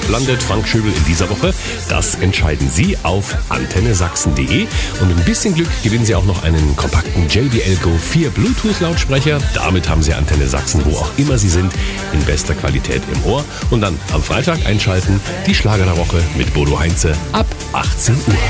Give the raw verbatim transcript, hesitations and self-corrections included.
landet Frank Schöbel in dieser Woche? Das entscheiden Sie auf antenne sachsen punkt de. Und mit ein bisschen Glück gewinnen Sie auch noch einen kompakten J B L Go vier Bluetooth-Lautsprecher. Damit haben Sie Antenne Sachsen, wo auch immer Sie sind, in bester Qualität im Ohr. Und dann am Freitag einschalten, die Schlager der Woche mit Bodo Heinze ab achtzehn Uhr.